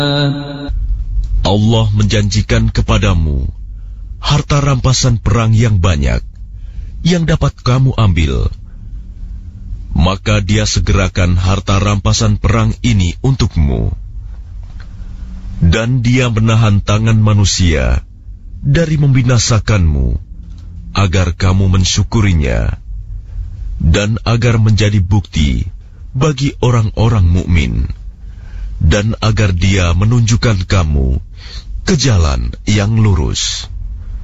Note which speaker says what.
Speaker 1: Allah menjanjikan kepadamu harta rampasan perang yang banyak yang dapat kamu ambil. Maka Dia segerakan harta rampasan perang ini untukmu. Dan Dia menahan tangan manusia dari membinasakanmu, agar kamu mensyukurinya, dan agar menjadi bukti bagi orang-orang mukmin, dan agar Dia menunjukkan kamu ke jalan yang lurus.